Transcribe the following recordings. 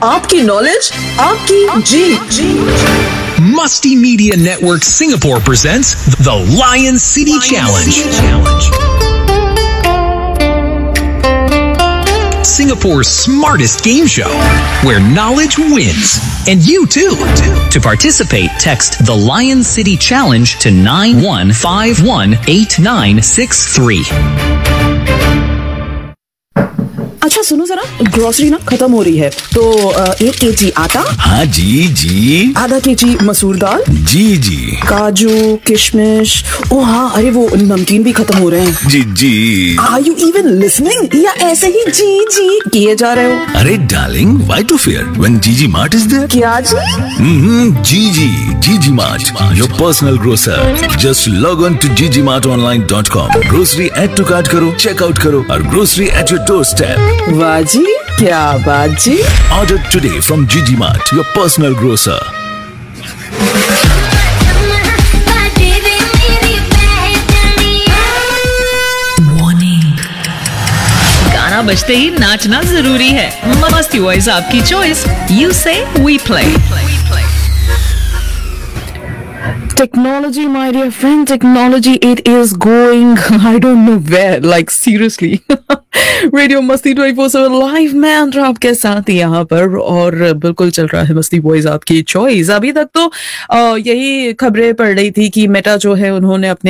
आपकी नॉलेज, आपकी जी। Musty Media Network Singapore presents the Lion City Challenge. Singapore's smartest game show, where knowledge wins. And you too. To participate, text the Lion City Challenge to 91518963. अच्छा सुनो जरा, grocery ना खत्म हो रही है तो 1 kg आटा। हाँ जी। आधा kg मसूर दाल। जी। काजू, किशमिश। ओ हाँ, अरे वो नमकीन भी खत्म हो रहे हैं। जी। Are you even listening? या ऐसे ही जी किए जा रहे हो? अरे darling, why to fear when GG Mart is there? क्या जी? GG Mart, your personal grocer. Just log on to ggmartonline.com. Grocery add to cart करो, check out करो और grocery at your doorstep. वाह जी, क्या बात जी। Order today from GG Mart, your personal grocer. गाना बजते ही नाचना जरूरी है। मस्ती वॉइस आपकी चॉइस। यू से we play. Technology, my dear friend, technology, it is going, I don't know where, like seriously. Radio मस्ती 24/7 लाइव में अंदर आपके साथ यहाँ पर, और बिल्कुल चल रहा है मस्ती बॉयज आपकी चॉइस। अभी तक तो यही खबरें पड़ रही थी कि मेटा जो है उन्होंने अपने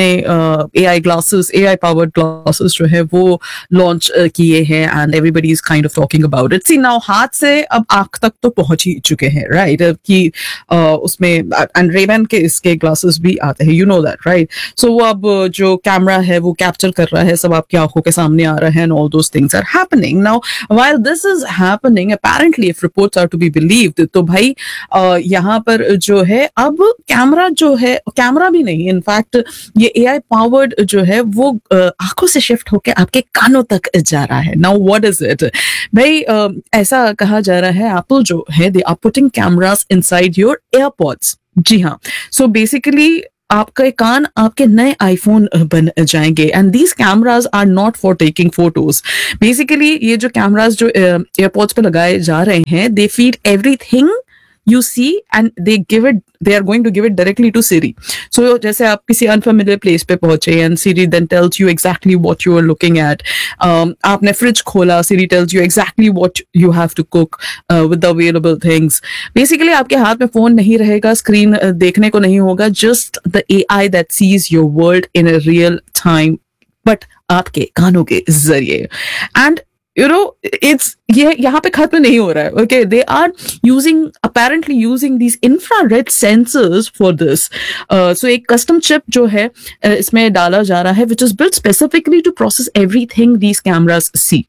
AI glasses, AI powered glasses जो है वो लॉन्च किए हैं and everybody is kind of talking about it. C now हाथ से अब आंख तक तो पहुंच ही चुके हैं, राइट? कि उसमें एंड रेबैन के इसके ग्लासेस भी आते हैं, यू नो दैट, राइट? सो वो अब जो कैमरा है वो कैप्चर कर रहा है, सब आपकी आंखों के सामने आ रहा है and all those things are happening now. While this is happening, apparently if reports are to be believed, तो भाई यहाँ पर जो है अब कैमरा जो है, कैमरा भी नहीं, इनफैक्ट ये AI पावर्ड जो है वो आंखों से शिफ्ट होके आपके कानों तक जा रहा है। Now what is it? भाई ऐसा कहा जा रहा है Apple जो है they are putting cameras inside your AirPods. जी हाँ, so basically आपके कान आपके नए आईफोन बन जाएंगे and these cameras are not for taking photos. Basically ये जो कैमराज जो एयरपोर्ट्स पे लगाए जा रहे हैं, they feed everything you see and they are going to give it directly to Siri. So जैसे आप किसी unfamiliar place पे पहुंचे and Siri then tells you exactly what you are looking at. आपने फ्रिज खोला, Siri tells you exactly what you have to cook with the available things. Basically आपके हाथ में फोन नहीं रहेगा, स्क्रीन देखने को नहीं होगा, just the AI that sees your world in a real time, but आपके कानों के जरिए। And you know, it's ये यहाँ पे खत्म नहीं हो रहा है, okay? They are apparently using these infrared sensors for this. So एक custom chip जो है इसमें डाला जा रहा है, which is built specifically to process everything these cameras see.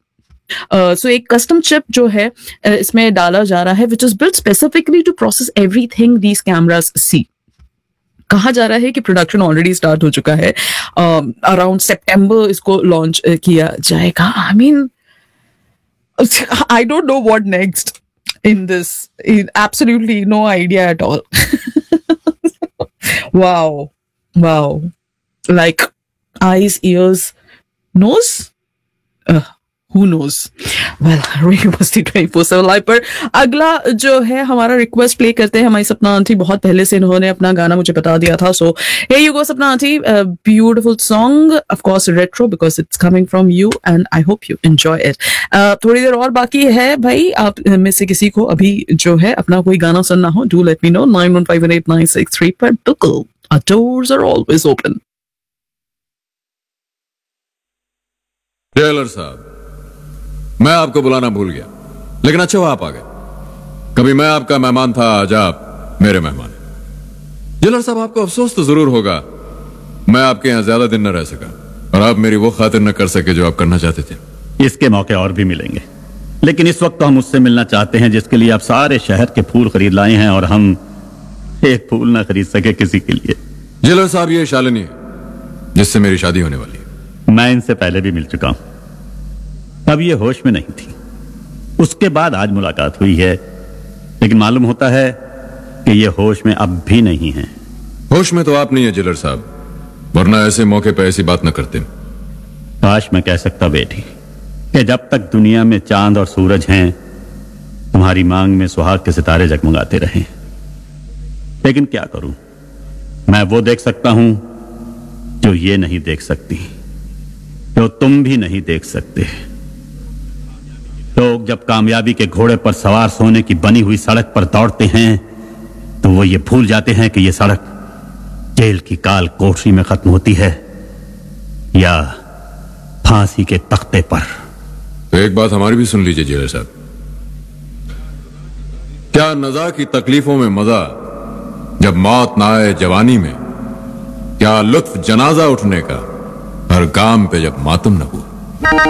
So एक custom chip जो है इसमें डाला जा रहा है, which is built specifically to process everything these cameras see. कहा जा रहा है कि प्रोडक्शन ऑलरेडी स्टार्ट हो चुका है, अराउंड सितंबर इसको लॉन्च किया जाएगा। I mean, I don't know what next in this. Absolutely no idea at all. Wow. Like eyes, ears, nose? Who knows? Well, radio मस्ती 24/7 लाइव पर अगला जो है हमारा रिक्वेस्ट प्ले करते हैं। हमारी सपना आंटी बहुत पहले से इन्होंने अपना गाना मुझे बता दिया था, सो here you go सपना aunty, beautiful song, of course retro because it's coming from you and I hope you enjoy it. थोड़ी देर और बाकी है भाई, आप में से किसी को अभी जो है अपना कोई गाना सुनना हो, डू लेट मी नो 91518963 पर। बिल्कुल, our doors are always open. Taylor साहब, मैं आपको बुलाना भूल गया, लेकिन अच्छा हुआ आप आ गए। कभी मैं आपका मेहमान था, आज आप मेरे मेहमान हैं। जेलर साहब, आपको अफसोस तो जरूर होगा मैं आपके यहां ज्यादा दिन न रह सका और आप मेरी वो खातिर न कर सके जो आप करना चाहते थे। इसके मौके और भी मिलेंगे, लेकिन इस वक्त तो हम उससे मिलना चाहते हैं जिसके लिए आप सारे शहर के फूल खरीद लाए हैं और हम एक फूल ना खरीद सके किसी के लिए। जेलर साहब, ये शालिनी है जिससे मेरी शादी होने वाली है। मैं इनसे पहले भी मिल चुका हूं, तब ये होश में नहीं थी। उसके बाद आज मुलाकात हुई है, लेकिन मालूम होता है कि ये होश में अब भी नहीं है। होश में तो आप नहीं है जिलर साहब, वरना ऐसे मौके पर ऐसी बात न करते। काश मैं कह सकता बेटी कि जब तक दुनिया में चांद और सूरज हैं तुम्हारी मांग में सुहाग के सितारे जगमगाते रहे। लेकिन क्या करूं, मैं वो देख सकता हूं जो ये नहीं देख सकती, जो तुम भी नहीं देख सकते। लोग जब कामयाबी के घोड़े पर सवार सोने की बनी हुई सड़क पर दौड़ते हैं तो वो ये भूल जाते हैं कि ये सड़क जेल की काल कोठरी में खत्म होती है या फांसी के तख्ते पर। तो एक बात हमारी भी सुन लीजिए जेलर साहब, क्या नज़ा की तकलीफों में मजा जब मौत ना आए जवानी में, क्या लुत्फ जनाजा उठने का हर गाम पे जब मातम न हो।